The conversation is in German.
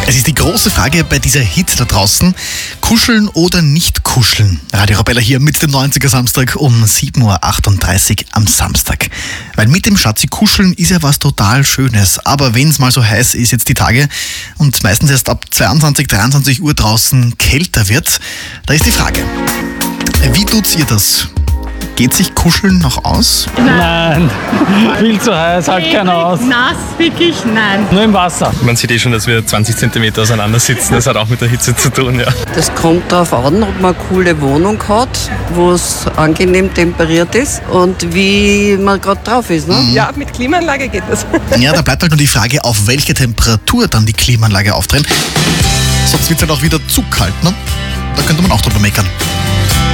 Es ist die große Frage bei dieser Hitze da draußen. Kuscheln oder nicht kuscheln? Radio Arabella hier mit dem 90er Samstag um 7.38 Uhr am Samstag. Weil mit dem Schatzi kuscheln ist ja was total Schönes. Aber wenn es mal so heiß ist jetzt die Tage und meistens erst ab 22, 23 Uhr draußen kälter wird, da ist die Frage, wie tut ihr das? Geht sich Kuscheln noch aus? Nein, viel zu heiß, halt keiner aus. Nass, wirklich nein. Nur im Wasser. Man sieht schon, dass wir 20 cm auseinander sitzen. Das hat auch mit der Hitze zu tun, ja. Das kommt darauf an, ob man eine coole Wohnung hat, wo es angenehm temperiert ist und wie man gerade drauf ist. Ne? Ja, mit Klimaanlage geht das. Ja, da bleibt halt nur die Frage, auf welche Temperatur dann die Klimaanlage aufdrehen. Sonst wird es halt auch wieder zu kalt, ne? Da könnte man auch drüber meckern.